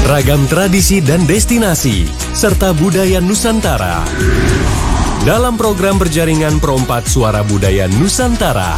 Ragam tradisi dan destinasi, serta budaya Nusantara. Dalam program berjaringan Perompat Suara Budaya Nusantara.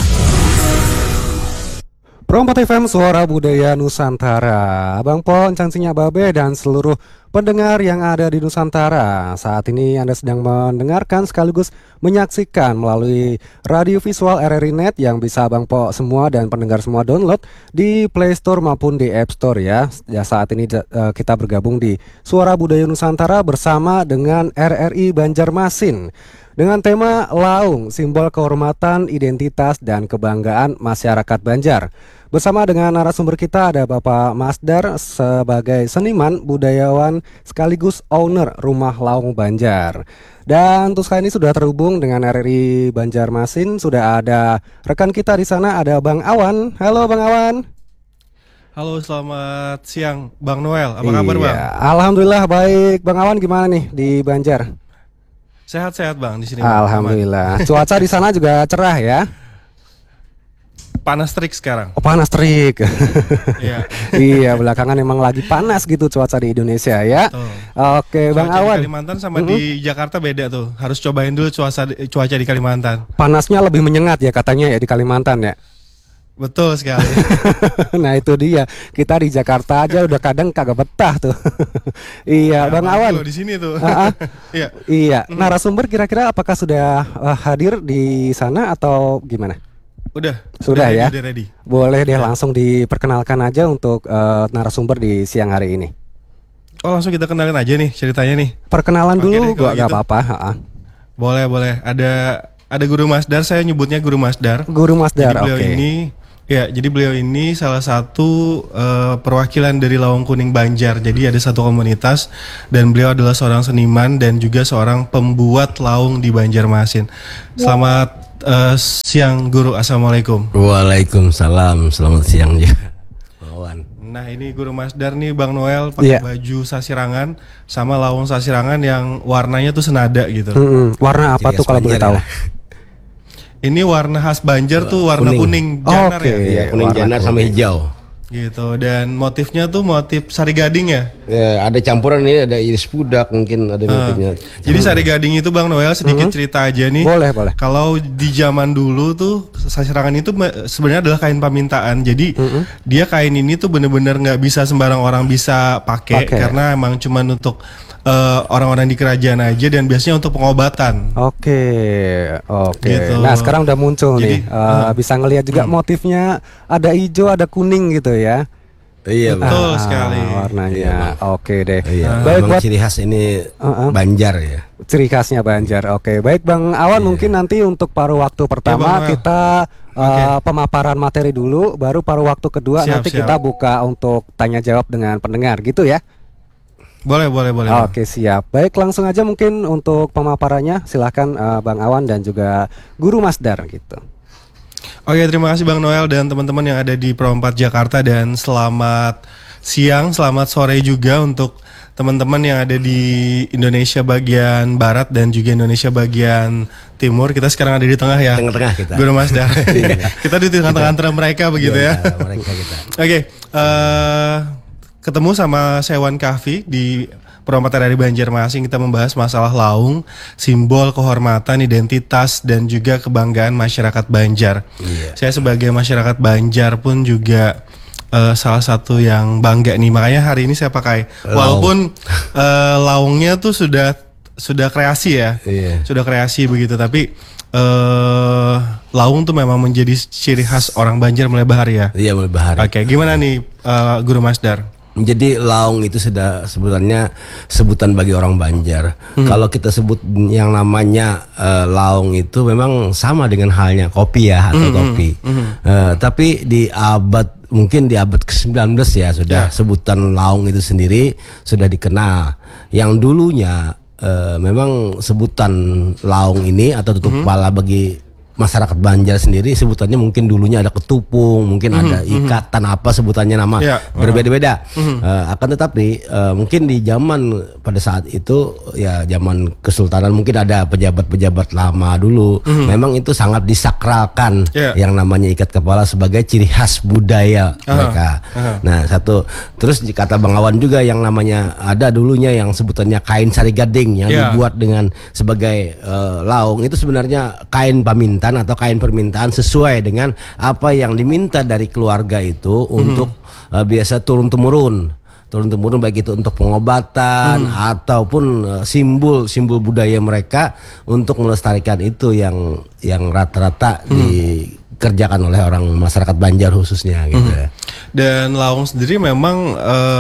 Perompat FM Suara Budaya Nusantara. Abang Pon, Cangcinya Babe, dan seluruh pendengar yang ada di Nusantara. Saat ini Anda sedang mendengarkan sekaligus menyaksikan melalui radio visual RRI Net yang bisa Abang Po semua dan pendengar semua download di Play Store maupun di App Store ya. Saat ini kita bergabung di Suara Budaya Nusantara bersama dengan RRI Banjarmasin. Dengan tema Laung, simbol kehormatan, identitas, dan kebanggaan masyarakat Banjar. Bersama dengan narasumber kita ada Bapak Masdar sebagai seniman, budayawan, sekaligus owner Rumah Laung Banjar. Dan untuk kali ini sudah terhubung dengan RRI Banjarmasin. Sudah ada rekan kita di sana, ada Bang Awan. Halo Bang Awan. Halo, selamat siang Bang Noel. Apa kabar Bang? Alhamdulillah baik. Bang Awan gimana nih di Banjar? Sehat-sehat Bang di sini. Alhamdulillah. Cuaca di sana juga cerah ya. Panas terik sekarang. Oh, panas terik. Iya. Iya, belakangan emang lagi panas gitu cuaca di Indonesia ya. Betul. Oke, Bang Awan. Di Kalimantan sama di Jakarta beda tuh. Harus cobain dulu cuaca di Kalimantan. Panasnya lebih menyengat ya katanya ya di Kalimantan ya. Betul sekali. Nah itu dia, kita di Jakarta aja udah kadang kagak betah tuh. Iya, Bang Awan. Di sini tuh. Iya. Iya. Narasumber kira-kira apakah sudah hadir di sana atau gimana? Sudah ya. Ready. Boleh deh langsung diperkenalkan aja untuk narasumber di siang hari ini. Oh, langsung kita kenalin aja nih ceritanya nih. Perkenalan dulu, gua gitu. gak apa-apa. Boleh. Ada Guru Masdar, saya nyebutnya Guru Masdar. Guru Masdar, oke. Jadi beliau ini salah satu perwakilan dari Lawang Kuning Banjar. Jadi ada satu komunitas dan beliau adalah seorang seniman dan juga seorang pembuat laung di Banjarmasin. Selamat siang Guru, Assalamualaikum. Waalaikumsalam, selamat siang ya. Bawan. Nah ini Guru Masdar nih Bang Noel pakai baju sasirangan sama laung sasirangan yang warnanya tuh senada gitu. Warna apa tuh kalau boleh tahu? Ini warna khas Banjar tuh warna kuning janar ya. Iya, kuning janar sama hijau. Gitu, dan motifnya tuh motif sari gading ya? Ya, ada campuran ini, ada iris pudak mungkin ada motifnya. Jadi sari gading itu Bang Noel sedikit cerita aja nih. Boleh. Kalau di zaman dulu tuh sasirangan itu sebenarnya adalah kain pamintaan. Jadi dia kain ini tuh bener-bener nggak bisa sembarang orang bisa pakai karena emang cuman untuk orang-orang di kerajaan aja dan biasanya untuk pengobatan. Oke. Gitu. Nah sekarang udah muncul nih, bisa ngelihat juga motifnya ada hijau, ada kuning gitu ya. Iya betul sekali. Warnanya. Oke deh. Iya. Baik buat ciri khas ini Banjar ya. Ciri khasnya Banjar. Oke. Baik Bang Awan, mungkin nanti untuk paruh waktu pertama kita pemaparan materi dulu, baru paruh waktu kedua nanti kita buka untuk tanya jawab dengan pendengar gitu ya. Boleh. Oke, siap. Baik, langsung aja mungkin untuk pemaparannya silahkan Bang Awan dan juga Guru Masdar gitu. Oke, terima kasih Bang Noel dan teman-teman yang ada di Perompat Jakarta, dan selamat siang, selamat sore juga untuk teman-teman yang ada di Indonesia bagian barat dan juga Indonesia bagian timur. Kita sekarang ada di tengah ya. Tengah-tengah kita. Guru Masdar. Kita di tengah-tengah antara mereka begitu ya. Mereka kita. Oke, ketemu sama Sewan Kahfi di Perompat RRI Banjarmasin. Kita membahas masalah laung, simbol kehormatan, identitas, dan juga kebanggaan masyarakat Banjar. Saya sebagai masyarakat Banjar pun juga salah satu yang bangga nih. Makanya hari ini saya pakai walaupun laungnya tuh sudah kreasi ya. Sudah kreasi begitu, tapi laung tuh memang menjadi ciri khas orang Banjar mulai bahari ya. Iya, mulai bahari. Oke, gimana nih Guru Masdar? Jadi laung itu sudah sebenarnya sebutan bagi orang Banjar. Kalau kita sebut yang namanya laung itu memang sama dengan halnya kopi ya, atau kopi. Tapi di mungkin di abad ke-19 ya sudah sebutan laung itu sendiri sudah dikenal. Yang dulunya memang sebutan laung ini atau tutup kepala bagi masyarakat Banjar sendiri sebutannya mungkin dulunya ada ketupung, mungkin ada ikatan apa sebutannya nama berbeda-beda. Akan tetapi mungkin di zaman pada saat itu ya zaman Kesultanan mungkin ada pejabat-pejabat lama dulu. Memang itu sangat disakralkan yang namanya ikat kepala sebagai ciri khas budaya mereka. Nah satu, terus kata Bang Awan juga yang namanya ada dulunya yang sebutannya kain sari gading yang dibuat dengan sebagai laung, itu sebenarnya kain pamintan atau kain permintaan sesuai dengan apa yang diminta dari keluarga itu untuk biasa turun-temurun baik itu untuk pengobatan ataupun simbol budaya mereka untuk melestarikan itu yang rata-rata dikerjakan oleh orang masyarakat Banjar khususnya gitu ya. Dan laung sendiri memang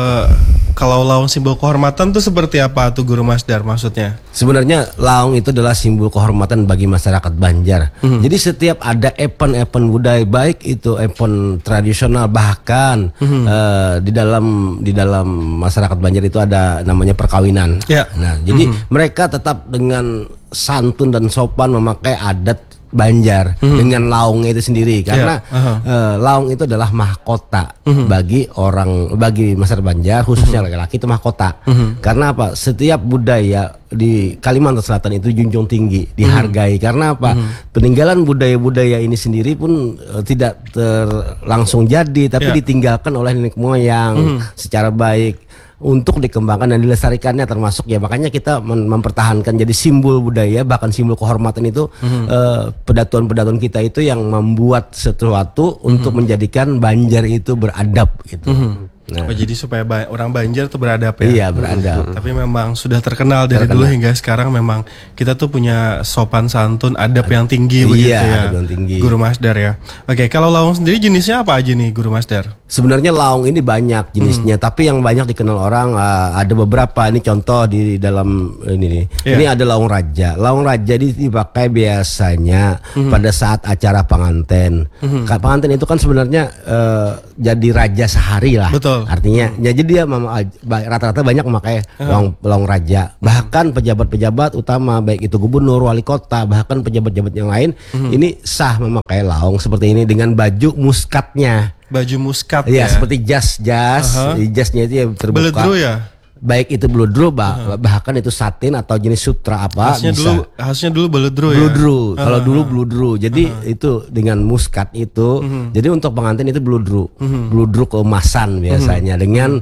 kalau laung simbol kehormatan tuh seperti apa tuh Guru Masdar maksudnya? Sebenarnya laung itu adalah simbol kehormatan bagi masyarakat Banjar. Jadi setiap ada event-event budaya, baik itu event tradisional, bahkan di dalam masyarakat Banjar itu ada namanya perkawinan. Nah, jadi mereka tetap dengan santun dan sopan memakai adat Banjar dengan laung itu sendiri karena laung itu adalah mahkota bagi masyarakat Banjar khususnya laki-laki itu mahkota. Karena apa? Setiap budaya di Kalimantan Selatan itu junjung tinggi, dihargai. Karena apa? Peninggalan budaya-budaya ini sendiri pun tidak langsung jadi, tapi ditinggalkan oleh nenek moyang secara baik untuk dikembangkan dan dilestarikannya, termasuk ya makanya kita mempertahankan jadi simbol budaya, bahkan simbol kehormatan itu pedatuan-pedatuan kita itu yang membuat sesuatu untuk menjadikan Banjar itu beradab gitu. Nah. Oh, jadi supaya orang Banjar tuh beradab ya? Iya, beradab. Tapi memang sudah terkenal dari dulu hingga sekarang, memang kita tuh punya sopan santun, adab yang tinggi begitu ya, adab yang tinggi. Guru Masdar ya. Oke, kalau laung sendiri jenisnya apa aja nih Guru Masdar? Sebenarnya laung ini banyak jenisnya, tapi yang banyak dikenal orang ada beberapa. Ini contoh di dalam ini nih. Ini ada laung raja. Laung raja dipakai biasanya pada saat acara pengantin. Pengantin itu kan sebenarnya jadi raja sehari lah. Betul. Artinya jadi dia rata-rata banyak memakai laung raja. Bahkan pejabat-pejabat utama baik itu gubernur, wali kota, bahkan pejabat-pejabat yang lain ini sah memakai laung seperti ini dengan baju muskatnya. Baju muskat ya, seperti jasnya itu ya terbuka. Beledro ya? Baik itu beludru, bahkan itu satin atau jenis sutra apa Khasnya dulu beludru ya. Kalau dulu beludru. Jadi itu dengan muskat itu. Jadi untuk pengantin itu beludru. Beludru keemasan biasanya dengan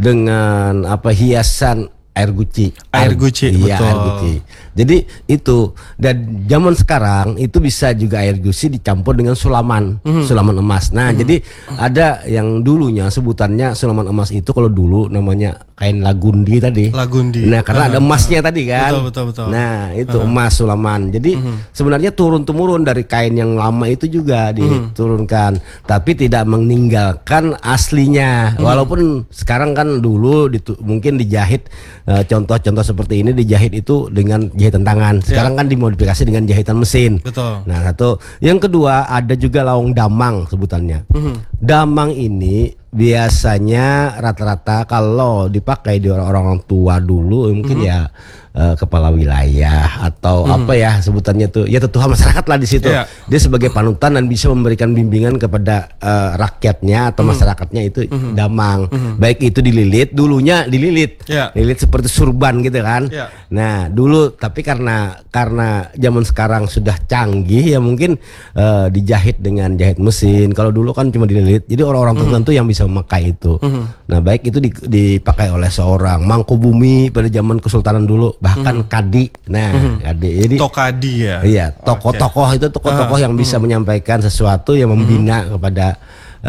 apa hiasan air guci. Air guci, iya, betul. Air guci. Jadi itu, dan zaman sekarang itu bisa juga air guci dicampur dengan sulaman, sulaman emas. Nah, jadi ada yang dulunya sebutannya sulaman emas itu kalau dulu namanya kain lagundi tadi. Lagundi. Nah, karena ada emasnya tadi kan. Betul. Nah, itu emas sulaman. Jadi sebenarnya turun temurun dari kain yang lama itu juga diturunkan, tapi tidak meninggalkan aslinya. Walaupun sekarang kan dulu mungkin dijahit, contoh-contoh seperti ini dijahit itu dengan jahitan tangan. Sekarang kan dimodifikasi dengan jahitan mesin. Betul. Nah, satu. Yang kedua ada juga laung damang sebutannya. Damang ini biasanya rata-rata kalau dipakai di orang-orang tua dulu mungkin ya kepala wilayah atau apa ya sebutannya tuh ya tetua masyarakat lah di situ. Dia sebagai panutan dan bisa memberikan bimbingan kepada rakyatnya atau masyarakatnya itu damang. Baik itu dililit, dulunya dililit. Lilit seperti surban gitu kan. Nah, dulu tapi karena zaman sekarang sudah canggih ya mungkin dijahit dengan jahit mesin. Kalau dulu kan cuma dililit. Jadi orang-orang tertentu yang bisa memakai itu. Nah, baik itu dipakai oleh seorang Mangkubumi pada zaman Kesultanan dulu, bahkan kadi. Nah, kadi. Jadi Tokadi ya. Iya, tokoh-tokoh itu tokoh-tokoh yang bisa menyampaikan sesuatu yang membina kepada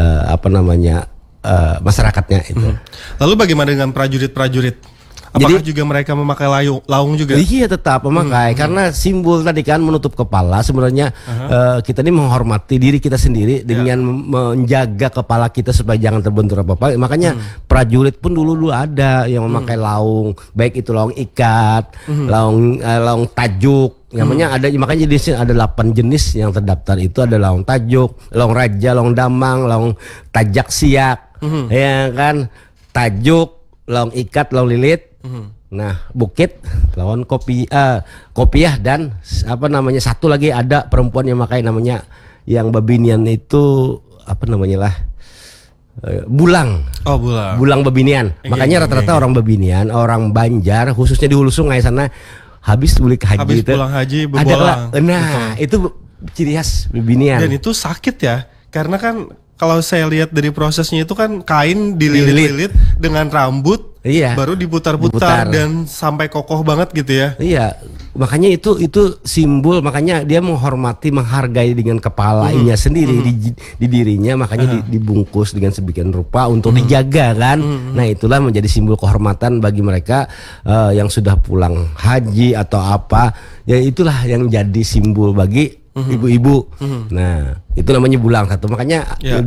masyarakatnya itu. Lalu bagaimana dengan prajurit-prajurit? Apakah juga mereka memakai laung juga? Iya, tetap memakai karena simbol tadi kan menutup kepala. Sebenarnya kita ini menghormati diri kita sendiri dengan menjaga kepala kita supaya jangan terbentur apa-apa. Makanya prajurit pun dulu ada yang memakai laung, baik itu laung ikat, laung tajuk. Namanya ada, makanya jenisnya ada 8 jenis yang terdaftar itu ada laung tajuk, laung raja, laung damang, laung tajak siak, ya kan, tajuk, laung ikat, laung lilit, Nah, bukit lawan kopiah dan apa namanya satu lagi ada perempuan yang pakai namanya yang babinian itu apa namanya lah bulang. Oh, bulang. Bulang babinian. Makanya rata-rata orang babinian, orang Banjar khususnya di Hulu Sungai sana habis balik haji Habis itu pulang haji ada bebolang. nah, itu ciri khas babinian. Dan itu sakit ya, karena kan kalau saya lihat dari prosesnya itu kan kain dililit-lilit dengan rambut, Iya. baru Diputar. diputar-putar dan sampai kokoh banget gitu ya. Iya, makanya itu simbol, makanya dia menghormati, menghargai dengan kepalanya sendiri di dirinya, makanya dibungkus dengan sedemikian rupa untuk dijaga kan. Nah, itulah menjadi simbol kehormatan bagi mereka yang sudah pulang haji atau apa. Ya itulah yang jadi simbol bagi ibu-ibu. Nah, itu namanya bulang satu. Makanya Ya.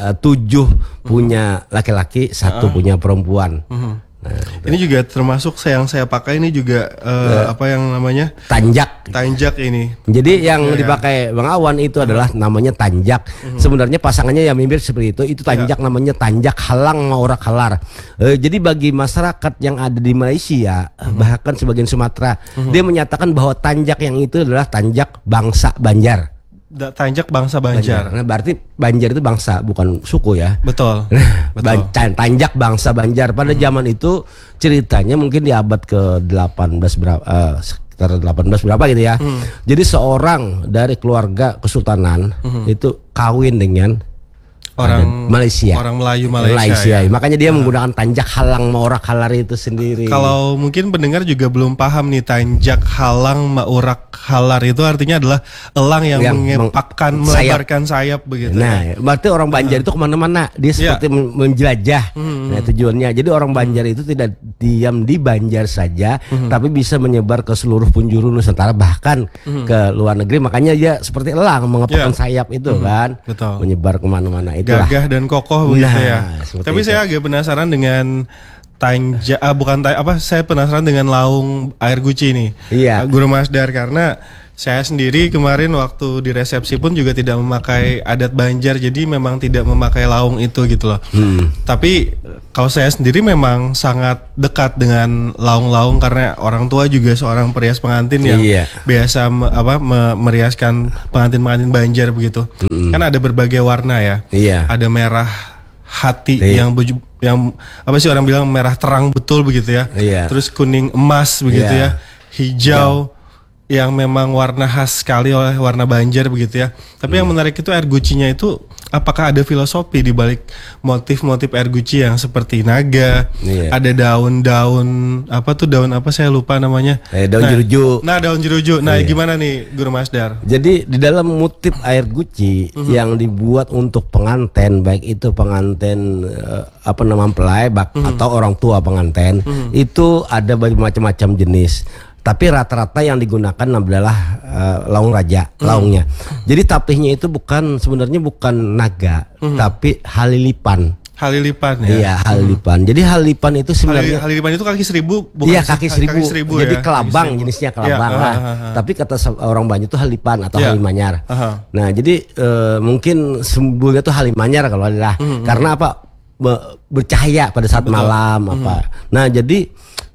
7 punya laki-laki, 1 punya perempuan. Nah, Ini juga termasuk yang saya pakai ini juga apa yang namanya tanjak. tanjak ini. Jadi yang dipakai Bang Awan itu adalah namanya tanjak. Sebenarnya pasangannya yang mirip seperti itu. Itu tanjak namanya tanjak halang maurak halar. Jadi bagi masyarakat yang ada di Malaysia, bahkan sebagian Sumatera, dia menyatakan bahwa tanjak yang itu adalah tanjak bangsa Banjar. Tanjak bangsa Banjar. Nah, berarti Banjar itu bangsa, bukan suku ya. Betul. Betul. Tanjak bangsa Banjar pada zaman itu ceritanya mungkin di abad ke-18 berapa sekitar 18 berapa gitu ya. Jadi seorang dari keluarga kesultanan itu kawin dengan Orang Malaysia. Orang Melayu Malaysia. Ya. Makanya dia menggunakan tanjak halang maurak halar itu sendiri. Kalau mungkin pendengar juga belum paham nih, tanjak halang maurak halar itu artinya adalah elang yang mengepakkan, melebarkan sayap begitu. Nah, berarti orang Banjar itu kemana-mana, dia seperti menjelajah. Nah, tujuannya. Jadi orang Banjar itu tidak diam di Banjar saja, tapi bisa menyebar ke seluruh penjuru Nusantara, bahkan ke luar negeri. Makanya dia seperti elang mengepakkan sayap itu kan, Betul. menyebar kemana-mana. Itulah. Gagah dan kokoh begitu ya. seperti Tapi itu. saya agak penasaran dengan saya penasaran dengan laung air guci ini. Iya. Guru Masdar, karena saya sendiri kemarin waktu di resepsi pun juga tidak memakai adat Banjar, jadi memang tidak memakai laung itu gitu loh. Tapi kalau saya sendiri memang sangat dekat dengan laung-laung karena orang tua juga seorang perias pengantin yang Iya. biasa meriaskan pengantin-pengantin Banjar begitu. Kan ada berbagai warna ya. Iya. Ada merah hati Iya. yang apa sih orang bilang merah terang betul begitu ya. Iya. Terus kuning emas begitu Iya. ya. Hijau yang memang warna khas sekali oleh warna Banjar begitu ya. Tapi yang menarik itu air gucinya itu, apakah ada filosofi di balik motif-motif air guci yang seperti naga, Iya. ada daun-daun apa tuh, daun apa saya lupa namanya. Daun jeruju. Nah, daun jeruju. Nah, gimana nih Guru Masdar? Jadi di dalam motif air guci yang dibuat untuk pengantin, baik itu pengantin mempelai atau orang tua pengantin, itu ada macam-macam jenis. Tapi rata-rata yang digunakan adalah laung raja, laungnya. Jadi tapihnya itu sebenarnya bukan naga, tapi halilipan. Halilipan ya. Iya, halilipan. Jadi halilipan itu sebenarnya Halilipan itu kaki seribu, bukan iya, sih? kaki seribu. Jadi ya? kelabang, Kaki seribu. jenisnya kelabang Iya, lah. Tapi kata orang Banjar itu halipan atau Iya. halimanyar. Aha. Nah, jadi mungkin simbolnya tuh halimanyar kalau adalah karena apa? Bercahaya pada saat malam apa. Nah, jadi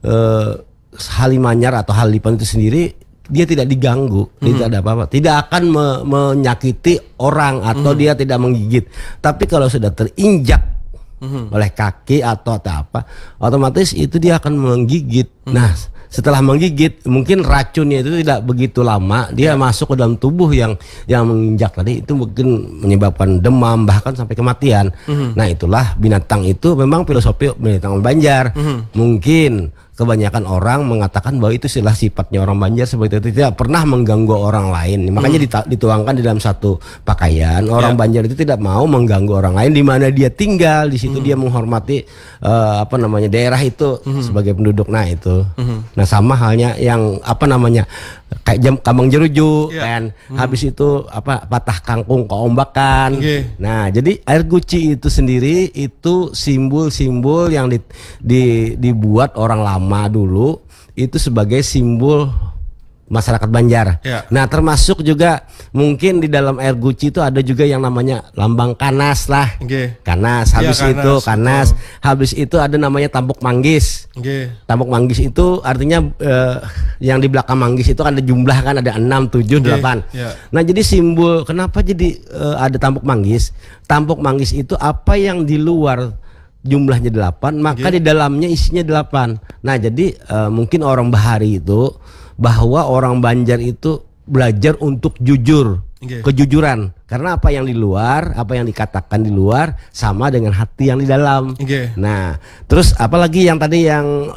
halimanyar atau halipan itu sendiri dia tidak diganggu, tidak ada apa-apa, tidak akan menyakiti orang atau dia tidak menggigit. Tapi kalau sudah terinjak oleh kaki atau apa, otomatis itu dia akan menggigit. Nah, setelah menggigit mungkin racunnya itu tidak begitu lama dia masuk ke dalam tubuh yang menginjak tadi, itu mungkin menyebabkan demam bahkan sampai kematian. Nah, itulah binatang itu memang filosofi binatang Banjar. Mungkin kebanyakan orang mengatakan bahwa itu adalah sifatnya orang Banjar seperti itu, tidak pernah mengganggu orang lain. Makanya dituangkan di dalam satu pakaian. Orang Banjar itu tidak mau mengganggu orang lain di mana dia tinggal. Di situ dia menghormati daerah itu sebagai penduduk. Nah, itu. Nah, sama halnya yang kayak kambang jeruju kan. Habis itu patah kangkung keombakan. Nah, jadi air guci itu sendiri itu simbol-simbol yang dibuat orang lama dulu itu sebagai simbol masyarakat Banjar. Ya. Nah, termasuk juga mungkin di dalam air guci itu ada juga yang namanya lambang Kanas lah. Oke. Kanas, habis Iya, itu Kanas, Kanas, betul. habis itu ada namanya Tambok Manggis. Oke. Tambok Manggis itu artinya yang di belakang Manggis itu ada jumlah kan, ada 6, 7, 8. ya. Nah, jadi simbol kenapa jadi ada Tambok Manggis? Tambok Manggis itu apa yang di luar jumlahnya 8, maka di dalamnya isinya 8. Nah, jadi mungkin orang Bahari itu bahwa orang Banjar itu belajar untuk jujur, kejujuran. Karena apa yang di luar, apa yang dikatakan di luar sama dengan hati yang di dalam. Nah, terus apalagi yang tadi yang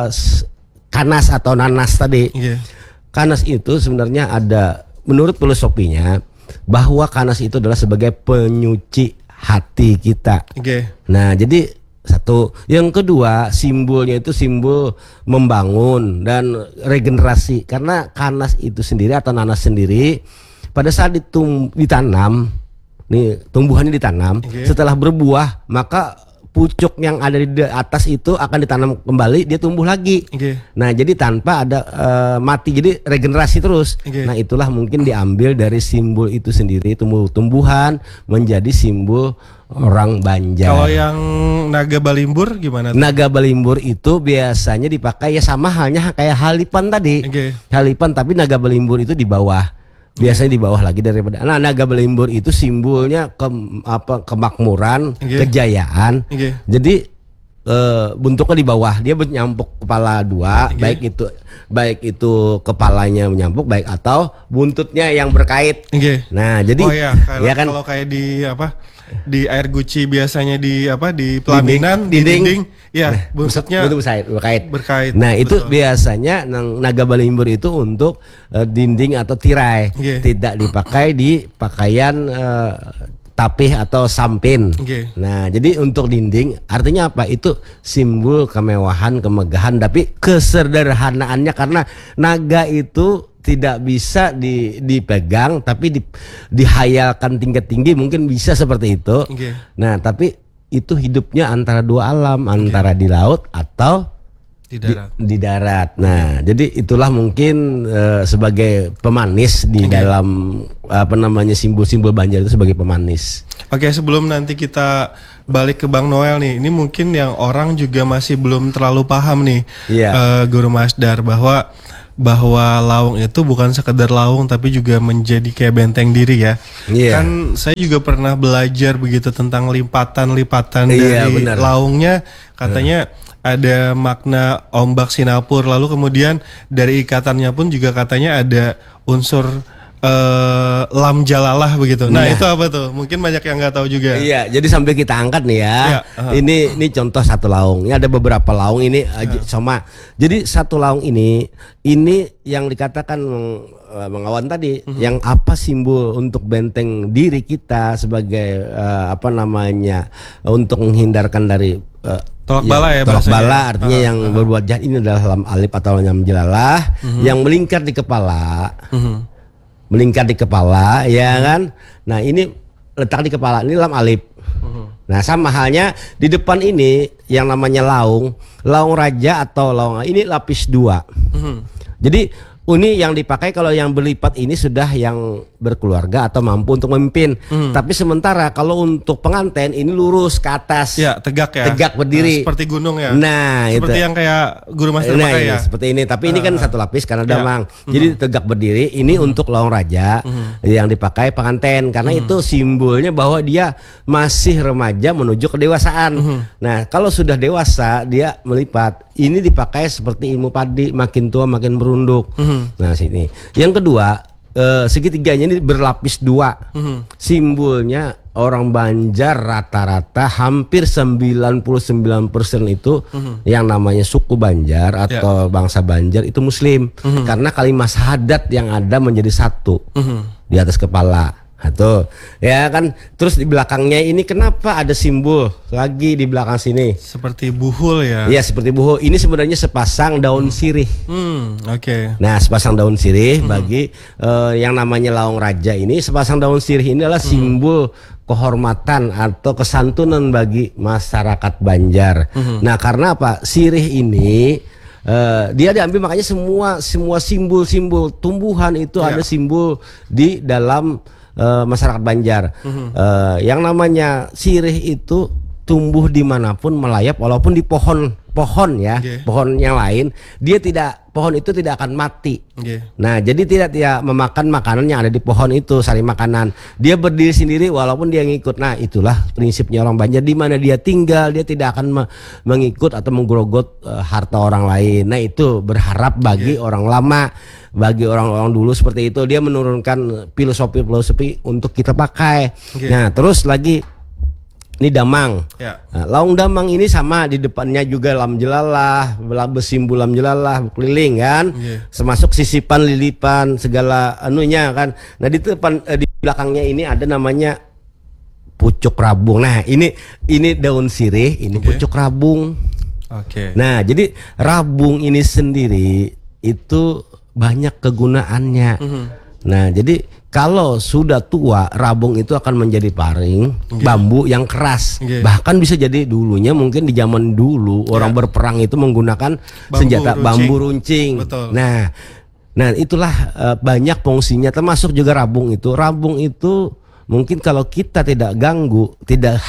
Kanas atau Nanas tadi. Kanas itu sebenarnya ada, menurut filosofinya, bahwa Kanas itu adalah sebagai penyuci hati kita. Nah, jadi satu, yang kedua simbolnya itu simbol membangun dan regenerasi, karena Kanas itu sendiri atau Nanas sendiri pada saat ditanam, nih tumbuhannya ditanam, setelah berbuah maka pucuk yang ada di atas itu akan ditanam kembali, dia tumbuh lagi. Nah, jadi tanpa ada mati, jadi regenerasi terus. Nah, itulah mungkin diambil dari simbol itu sendiri, tumbuhan menjadi simbol orang Banjar. Kalau yang naga balimbur gimana? Naga balimbur itu biasanya dipakai ya sama halnya kayak halipan tadi. Halipan, tapi naga balimbur itu di bawah. Biasanya di bawah lagi daripada. Nah, naga balimbur itu simbolnya kemakmuran, kejayaan. Jadi bentuknya di bawah, dia menyampuk kepala dua, baik itu kepalanya menyampuk, baik atau buntutnya yang berkait. Nah, jadi ya kan kalau kayak di air guci biasanya di pelaminan, dinding ya, buntutnya berkait. Nah, itu biasanya naga balimbur itu untuk dinding atau tirai, tidak dipakai di pakaian tapih atau sampin. Nah, jadi untuk dinding artinya apa? Itu simbol kemewahan, kemegahan, tapi kesederhanaannya, karena naga itu tidak bisa dipegang, tapi dihayalkan tinggi-tinggi, mungkin bisa seperti itu. Nah, tapi itu hidupnya antara dua alam, antara di laut atau di darat. Nah, jadi itulah mungkin sebagai pemanis di dalam simbol-simbol Banjar itu sebagai pemanis. Oke, sebelum nanti kita balik ke Bang Noel nih, ini mungkin yang orang juga masih belum terlalu paham nih, Guru Masdar, bahwa laung itu bukan sekedar laung tapi juga menjadi kayak benteng diri ya. Kan saya juga pernah belajar begitu tentang lipatan-lipatan dari laungnya, katanya ada makna ombak Sinapur, lalu kemudian dari ikatannya pun juga katanya ada unsur lam jalalah begitu. Nah, itu apa tuh? Mungkin banyak yang nggak tahu juga. Iya, jadi sambil kita angkat nih ya. Ini contoh satu laung. Ini ada beberapa laung ini sama. Jadi satu laung ini yang dikatakan Bang Awan tadi, yang apa simbol untuk benteng diri kita sebagai untuk menghindarkan dari tolak bala ya, tolak bala artinya yang berbuat jahat, ini adalah lam alif atau lam jalalah yang melingkar di kepala. Melingkar di kepala, ya kan? Nah, ini letak di kepala, ini lam alif. Nah, sama halnya di depan ini yang namanya laung raja atau laung ini lapis 2. Jadi ini yang dipakai kalau yang berlipat ini sudah yang berkeluarga atau mampu untuk memimpin. Tapi sementara kalau untuk pengantin ini lurus ke atas. Ya, tegak ya. Tegak berdiri. Seperti gunung ya. Nah, seperti itu. yang kayak Guru Masdar pakai ya. Seperti ini, tapi ini kan satu lapis karena damang. Jadi tegak berdiri ini untuk laung raja yang dipakai pengantin, karena itu simbolnya bahwa dia masih remaja menuju kedewasaan. Nah, kalau sudah dewasa dia melipat. Ini dipakai seperti ilmu padi, makin tua makin merunduk. Nah, sini. Yang kedua, segitiganya ini berlapis 2. Simbolnya orang Banjar rata-rata hampir 99% itu yang namanya suku Banjar atau bangsa Banjar itu Muslim. Karena kalimat syahadat yang ada menjadi satu di atas kepala. Tuh, ya kan. Terus di belakangnya ini kenapa ada simbol lagi di belakang sini? Seperti buhul ya? Iya, seperti buhul. Ini sebenarnya sepasang daun sirih. Nah, sepasang daun sirih bagi yang namanya laung raja ini, sepasang daun sirih ini adalah simbol kehormatan atau kesantunan bagi masyarakat Banjar. Nah, karena apa? Sirih ini Dia diambil, makanya semua simbol-simbol tumbuhan itu ada simbol di dalam masyarakat Banjar. Yang namanya sirih itu tumbuh dimanapun, melayap, walaupun di pohon ya, pohon yang lain, pohon itu tidak akan mati. Nah, jadi tidak memakan makanan yang ada di pohon itu, sari makanan. Dia berdiri sendiri walaupun dia ngikut. Nah, itulah prinsipnya orang Banjar, di mana dia tinggal dia tidak akan mengikut atau menggerogot harta orang lain. Nah, itu berharap bagi orang lama, bagi orang-orang dulu seperti itu, dia menurunkan filosofi untuk kita pakai. Nah, terus lagi ini damang. Nah, laung damang ini sama, di depannya juga lam jelalah, bersimbol lam jelalah keliling kan, termasuk sisipan, lilipan, segala anunya kan. Nah, di depan di belakangnya ini ada namanya pucuk rabung. Nah, ini daun sirih, ini pucuk rabung. Nah, jadi rabung ini sendiri itu banyak kegunaannya. Nah, jadi kalau sudah tua, rabung itu akan menjadi paring, bambu yang keras. Bahkan bisa jadi dulunya, mungkin di zaman dulu orang berperang itu menggunakan senjata bambu runcing. Nah, itulah banyak fungsinya, termasuk juga rabung itu. Rabung itu mungkin kalau kita tidak ganggu, tidak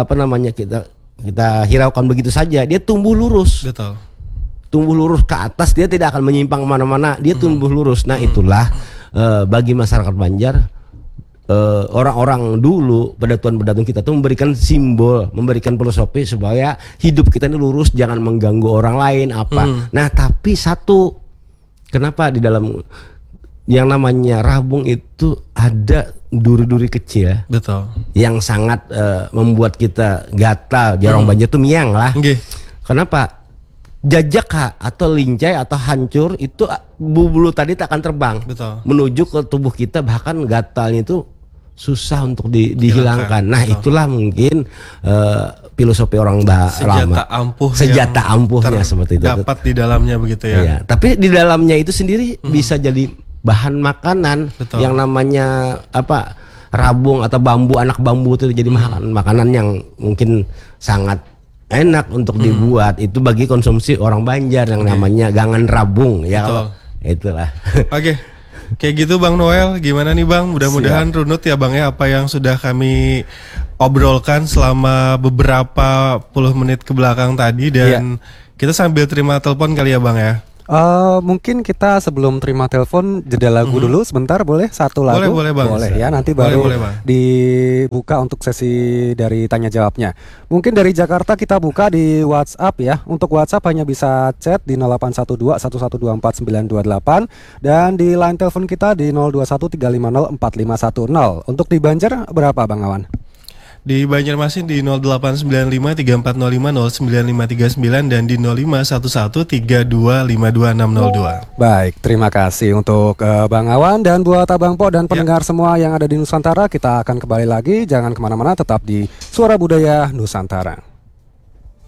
kita hiraukan begitu saja, dia tumbuh lurus. Tumbuh lurus ke atas, dia tidak akan menyimpang kemana-mana, dia tumbuh lurus. Nah, itulah bagi masyarakat Banjar, orang-orang dulu, pedatuan-pedatuan kita tuh memberikan simbol, memberikan filosofi supaya hidup kita ini lurus, jangan mengganggu orang lain apa. Nah, tapi satu, kenapa di dalam yang namanya rabung itu ada duri-duri kecil, yang sangat membuat kita gatal. Orang Banjar tuh miang lah. Kenapa? Jajak atau lincai atau hancur itu bulu tadi tak akan terbang menuju ke tubuh kita, bahkan gatalnya itu susah untuk dihilangkan. Nah, itulah mungkin filosofi orang lama, senjata ampuhnya seperti itu dapat di dalamnya begitu ya. Iya, tapi di dalamnya itu sendiri bisa jadi bahan makanan. Yang namanya rabung atau bambu, anak bambu itu jadi makanan yang mungkin sangat enak untuk dibuat. Itu bagi konsumsi orang Banjar yang namanya gangan rabung ya. Itulah. Kayak gitu Bang Noel, gimana nih Bang? Mudah-mudahan runut ya Bang ya apa yang sudah kami obrolkan selama beberapa puluh menit ke belakang tadi. Dan kita sambil terima telepon kali ya Bang ya. Mungkin kita sebelum terima telepon jeda lagu dulu sebentar, boleh? Satu lagu? Boleh Bang. Boleh ya, nanti baru dibuka untuk sesi dari tanya jawabnya. Mungkin dari Jakarta kita buka di WhatsApp ya. Untuk WhatsApp hanya bisa chat di 0812 1124 928 dan di line telepon kita di 021 350 4510. Untuk di Banjar berapa Bang Awan? Di Banjarmasin di 0895 3405 09539 dan di 0511 3252602. Baik, terima kasih untuk Bang Awan, dan buat Abang Po dan pendengar semua yang ada di Nusantara, kita akan kembali lagi. Jangan kemana-mana, tetap di Suara Budaya Nusantara.